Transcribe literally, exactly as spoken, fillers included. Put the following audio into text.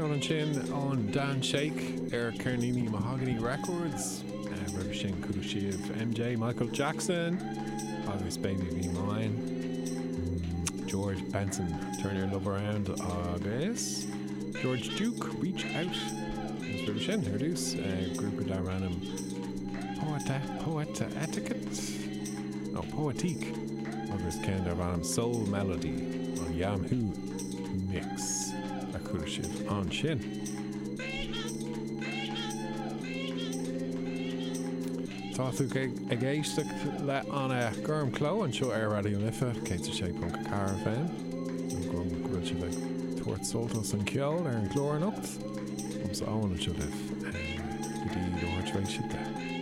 an sin an Dan Shake ar Carnini Mahogany Records River sin Kudu Shiv M J Michael Jackson agus Baby Be Mine mm, George Benson Turn Your Love Around agus George Duke Reach Out agus River sin Herdus uh, Group of Random Poet Poet Etiquette no Poetique agus Ken Random Soul Melody on Yamhoo Mix a Kudu Shiv an sin Tá tú ag éisteach le an gurm cló an seo ar radio lifa cé sé punk car fan go bhfuil si le tuairt soltas an ceol ar an glór anocht ums an seo lih go dtí dóirtrééis si de